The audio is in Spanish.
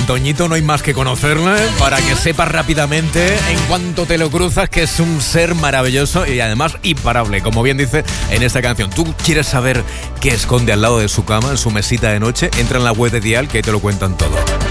Toñito no hay más que conocerle para que sepas rápidamente, en cuanto te lo cruzas, que es un ser maravilloso y además imparable, como bien dice en esta canción. ¿Tú quieres saber qué esconde al lado de su cama, en su mesita de noche? Entra en la web de Dial, que ahí te lo cuentan todo.